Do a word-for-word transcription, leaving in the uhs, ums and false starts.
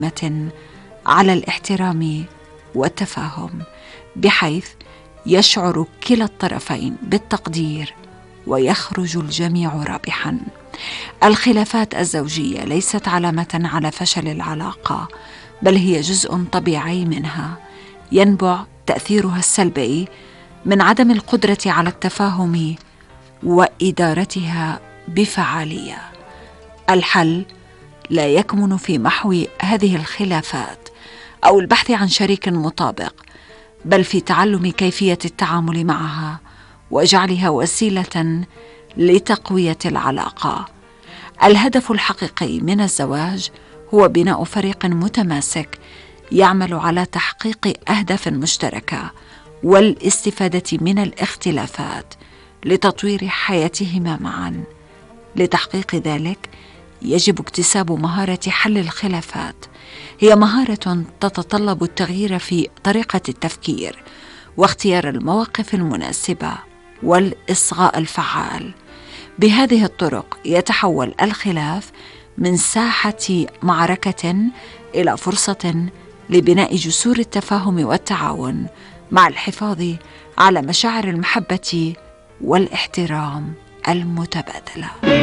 على الاحترام والتفاهم، بحيث يشعر كلا الطرفين بالتقدير ويخرج الجميع رابحا. الخلافات الزوجية ليست علامة على فشل العلاقة، بل هي جزء طبيعي منها، ينبع تأثيرها السلبي من عدم القدرة على التفاهم وإدارتها بفعالية. الحل لا يكمن في محو هذه الخلافات أو البحث عن شريك مطابق، بل في تعلم كيفية التعامل معها وجعلها وسيلة لتقوية العلاقة. الهدف الحقيقي من الزواج هو بناء فريق متماسك يعمل على تحقيق أهداف مشتركة والاستفادة من الاختلافات لتطوير حياتهما معا. لتحقيق ذلك يجب اكتساب مهارة حل الخلافات، هي مهارة تتطلب التغيير في طريقة التفكير واختيار المواقف المناسبة والإصغاء الفعال. بهذه الطرق يتحول الخلاف من ساحة معركة إلى فرصة لبناء جسور التفاهم والتعاون، مع الحفاظ على مشاعر المحبة والاحترام المتبادلة.